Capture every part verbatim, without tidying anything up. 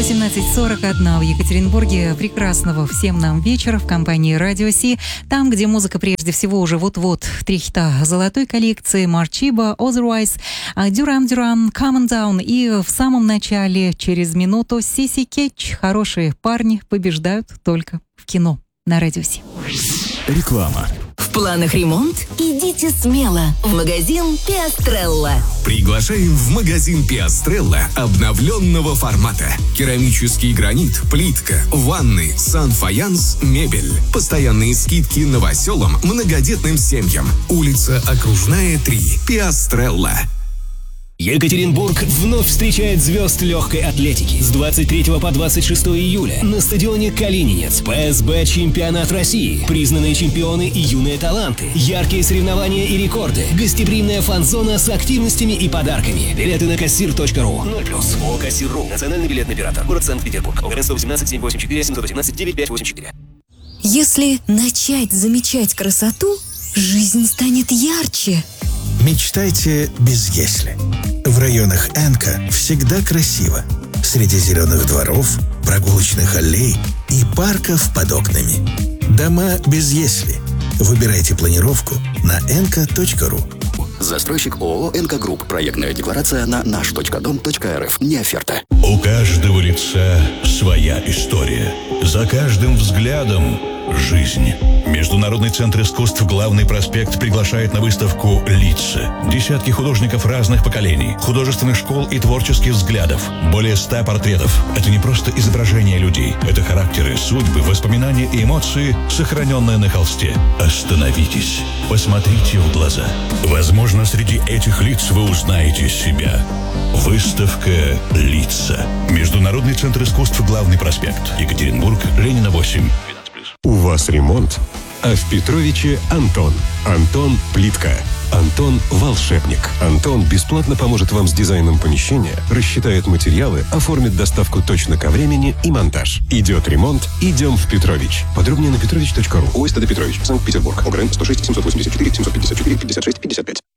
восемнадцать сорок один в Екатеринбурге. Прекрасного всем нам вечера в компании Радио Си. Там, где музыка прежде всего уже вот-вот. Три хита золотой коллекции: Марчиба, Otherwise, Duran Duran, Come on Down. И в самом начале, через минуту, Сиси Кетч. Хорошие парни побеждают только в кино на Радио Си. Реклама. В планах ремонт? Идите смело в магазин Пиастрелла. Приглашаем в магазин Пиастрелла обновленного формата. Керамический гранит, плитка, ванны, сан-фаянс, мебель. Постоянные скидки новоселам, многодетным семьям. Улица Окружная, три. Пиастрелла. Екатеринбург вновь встречает звезд легкой атлетики. С двадцать третьего по двадцать шестое июля на стадионе Калининец ПСБ Чемпионат России. Признанные чемпионы и юные таланты. Яркие соревнования и рекорды. Гостеприимная фан-зона с активностями и подарками. Билеты на кассир точка ру. ноль плюс. ООО «Кассир.ру». Национальный билетный оператор. Город Санкт-Петербург. ОГРН сто восемнадцать семь восемь четыре семь один восемь девять пять восемь четыре. Если начать замечать красоту, жизнь станет ярче. Мечтайте без «если». В районах Энка всегда красиво. Среди зеленых дворов, прогулочных аллей и парков под окнами. Дома без «если». Выбирайте планировку на энка точка ру. Застройщик ООО «Энка Групп». Проектная декларация на наш точка дом точка эр эф. Не оферта. У каждого лица своя история. За каждым взглядом жизнь. Международный центр искусств «Главный проспект» приглашает на выставку «Лица». Десятки художников разных поколений, художественных школ и творческих взглядов. Более ста портретов. Это не просто изображения людей. Это характеры, судьбы, воспоминания и эмоции, сохраненные на холсте. Остановитесь. Посмотрите в глаза. Возможно, среди этих лиц вы узнаете себя. Выставка «Лица». Международный центр искусств «Главный проспект». Екатеринбург, Ленина, восемь. У вас ремонт, а в Петровиче Антон. Антон Плитка. Антон Волшебник. Антон бесплатно поможет вам с дизайном помещения, рассчитает материалы, оформит доставку точно ко времени и монтаж. Идет ремонт, идем в Петрович. Подробнее на петрович точка ру. ОСТД Петрович, Санкт-Петербург. ОГРН сто шесть семьсот восемьдесят четыре семьсот пятьдесят четыре пятьдесят шесть пятьдесят пять.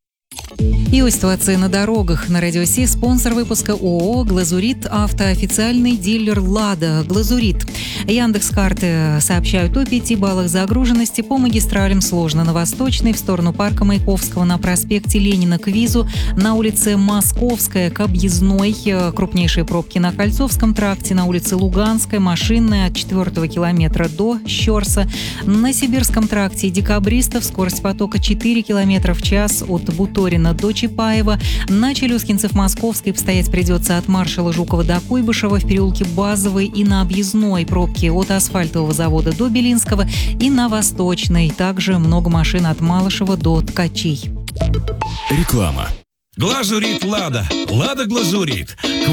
И о ситуации на дорогах на Радио Си. Спонсор выпуска ООО «Глазурит Авто», официальный дилер «Лада». «Глазурит». Яндекс.Карты сообщают о пяти баллах загруженности по магистралям сложно. На Восточной, в сторону парка Маяковского, на проспекте Ленина к Визу, на улице Московская к Объездной, крупнейшие пробки на Кольцовском тракте, на улице Луганская, Машинная от четвертого километра до Щорса, на Сибирском тракте и Декабристов, скорость потока четыре километра в час от Буторина до Чапаева, на Челюскинцев-Московской постоять придется от маршала Жукова до Куйбышева, в переулке Базовой и на Объездной пробки от асфальтового завода до Белинского и на Восточной. Также много машин от Малышева до Ткачей. Реклама. Глазурит Лада. Лада Глазурит.